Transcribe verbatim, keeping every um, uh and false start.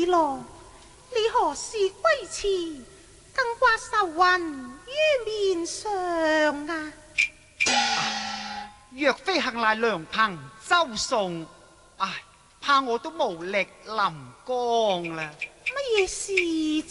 二郎，你何時歸遲，更掛愁雲於面上啊？ 若非幸賴良朋周送，唉，怕我都無力臨江啦。 乜嘢事